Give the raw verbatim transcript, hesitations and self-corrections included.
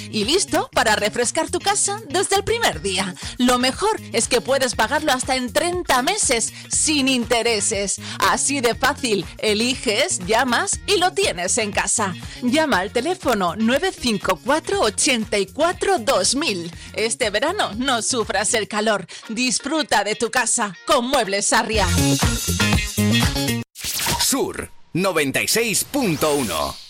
Y listo para refrescar tu casa desde el primer día. Lo mejor es que puedes pagarlo hasta en treinta meses sin intereses. Así de fácil, eliges, llamas y lo tienes en casa. Llama al teléfono nueve cinco cuatro, ocho cuatro, dos mil. Este verano no sufras el calor. Disfruta de tu casa con Muebles Sarriá. Sur noventa y seis punto uno.